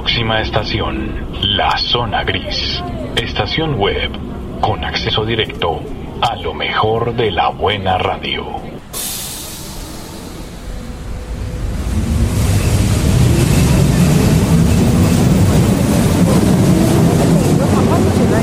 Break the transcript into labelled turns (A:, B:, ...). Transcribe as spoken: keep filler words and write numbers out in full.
A: Próxima estación, La Zona Gris. Estación web con acceso directo a lo mejor de la buena radio.